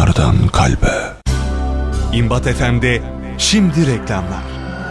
damardan kalbe. İmbat FM'de şimdi reklamlar.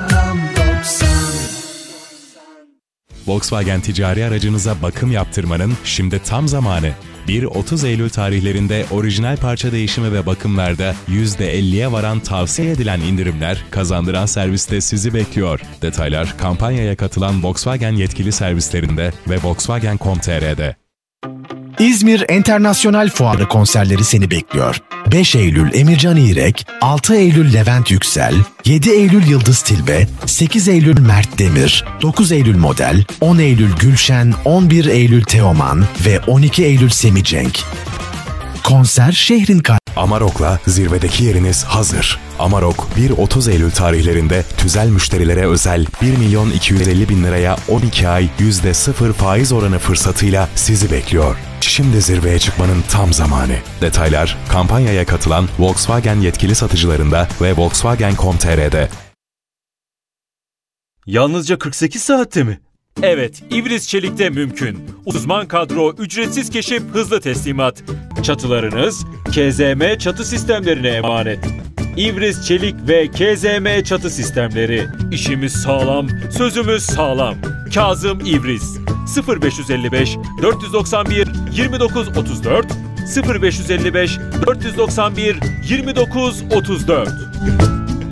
Volkswagen ticari aracınıza bakım yaptırmanın şimdi tam zamanı. 1-30 Eylül tarihlerinde orijinal parça değişimi ve bakımlarda %50'ye varan tavsiye edilen indirimler kazandıran serviste sizi bekliyor. Detaylar kampanyaya katılan Volkswagen yetkili servislerinde ve Volkswagen.com.tr'de. İzmir Enternasyonel Fuarı konserleri seni bekliyor. 5 Eylül Emircan İrek, 6 Eylül Levent Yüksel, 7 Eylül Yıldız Tilbe, 8 Eylül Mert Demir, 9 Eylül Model, 10 Eylül Gülşen, 11 Eylül Teoman ve 12 Eylül Semih Cenk. Konser şehrin Amarok'la zirvedeki yeriniz hazır. Amarok 1-30 Eylül tarihlerinde tüzel müşterilere özel 1.250.000 liraya 12 ay %0 faiz oranı fırsatıyla sizi bekliyor. Şimdi zirveye çıkmanın tam zamanı. Detaylar kampanyaya katılan Volkswagen yetkili satıcılarında ve Volkswagen.com.tr'de. Yalnızca 48 saatte mi? Evet, İvriz Çelik'te mümkün. Uzman kadro, ücretsiz keşif, hızlı teslimat. Çatılarınız KZM çatı sistemlerine emanet. İvriz Çelik ve KZM çatı sistemleri. İşimiz sağlam, sözümüz sağlam. Kazım İvriz. 0555 491 2934 0555 491 2934